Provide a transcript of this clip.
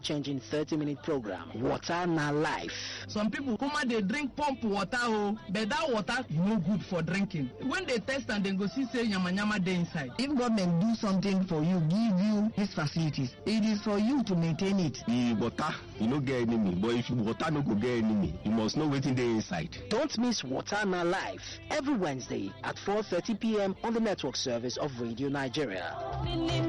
life-changing 30-minute program. Water na life. Some people come and they drink pump water, but that water is no good for drinking. When they test and they go see say yama dey inside. If government do something for you, give you these facilities, it is for you to maintain it. The water, you no get enemy, but if water no go get enemy, you must know wetin dey inside. Don't miss Water na life every Wednesday at 4:30 p.m. on the network service of Radio Nigeria.